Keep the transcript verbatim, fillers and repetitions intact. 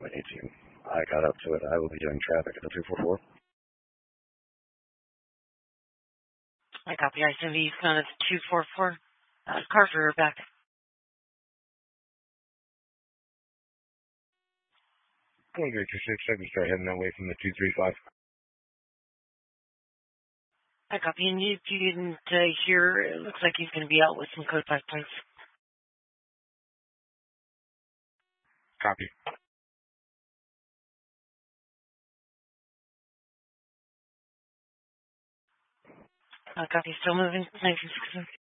We need to. I got up to it. I will be doing traffic at the two four four. I copy. I send you kind of two four four. Uh, car for her back. Okay, your six seven, start heading that way from the two three five. I copy. And if you didn't uh, hear, it looks like he's going to be out with some code five points. Copy. I copy. Still moving. nineteen sixty.